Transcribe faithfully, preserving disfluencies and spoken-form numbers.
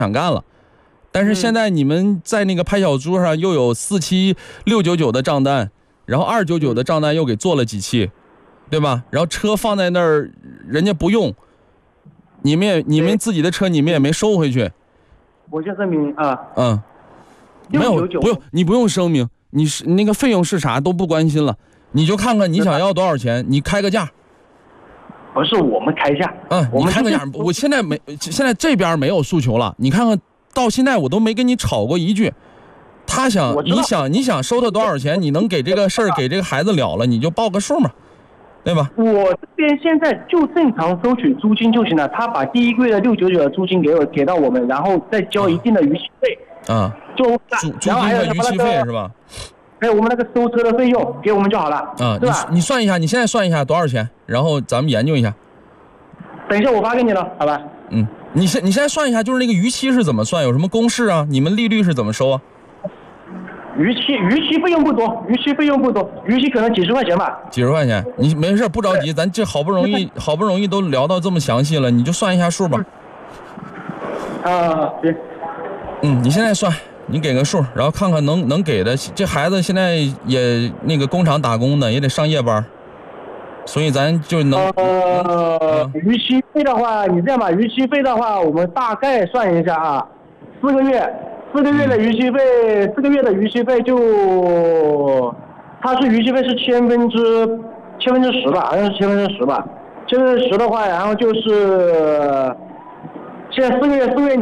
想干了。但是现在你们在那个拍小猪上又有四期六九九的账单，然后二九九的账单又给做了几期，对吧？然后车放在那儿，人家不用，你们也你们自己的车你们也没收回去。 我先声明啊， 嗯，没有不用，你不用声明，你是那个费用是啥都不关心了，你就看看你想要多少钱，你开个价。 不是我们开价， 嗯，你开个价，我现在没，现在这边没有诉求了，你看看。到现在我都没跟你吵过一句，他想你想你想收他多少钱，你能给这个事儿给这个孩子了了，你就报个数嘛，对吧？ 我这边现在就正常收取租金就行了，他把第一个月的六九九的租金给我给到我们，然后再交一定的逾期费啊， 就租租金和逾期费是吧？ 还有我们那个收车的费用给我们就好了啊，你你算一下，你现在算一下多少钱，然后咱们研究一下。 等一下我发给你了，好吧？ 嗯。你现你现在算一下，就是那个逾期是怎么算？有什么公式啊？你们利率是怎么收啊？ 逾期逾期费用不多，逾期费用不多，逾期可能几十块钱吧。 几十块钱，你没事不着急，咱这好不容易好不容易都聊到这么详细了，你就算一下数吧。 啊，行。 嗯，你现在算，你给个数，然后看看能能给的。这孩子现在也那个工厂打工的，也得上夜班。所以咱就能呃，逾期费的话，你这样吧，逾期费的话，我们大概算一下啊，四个月，四个月的逾期费，四个月的逾期费就，它是逾期费是千分之千分之十吧，好像是千分之十吧，千分之十的话，然后就是现在四个月，四个月。